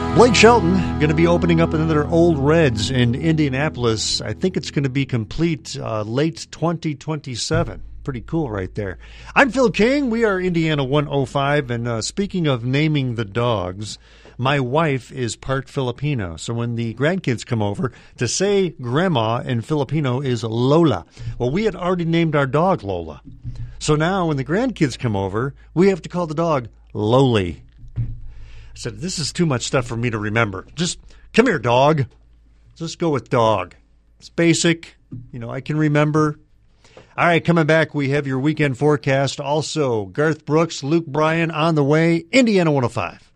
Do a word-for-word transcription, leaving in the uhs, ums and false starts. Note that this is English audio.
Blake Shelton going to be opening up another Old Reds in Indianapolis. I think it's going to be complete uh, late twenty twenty-seven. Pretty cool right there. I'm Phil King. We are Indiana one oh five. And uh, speaking of naming the dogs, my wife is part Filipino. So when the grandkids come over, to say grandma in Filipino is Lola. Well, we had already named our dog Lola. So now when the grandkids come over, we have to call the dog Loli. I said, this is too much stuff for me to remember. Just come here, dog. Just go with dog. It's basic. You know, I can remember. All right, coming back, we have your weekend forecast. Also, Garth Brooks, Luke Bryan on the way. Indiana one oh five.